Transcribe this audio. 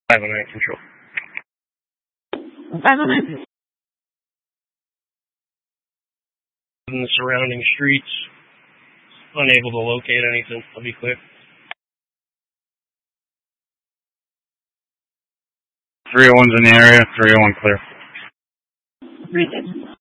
509 control. 509. In the surrounding streets, unable to locate anything. I'll be clear. 301's in the area. 301 clear. 310.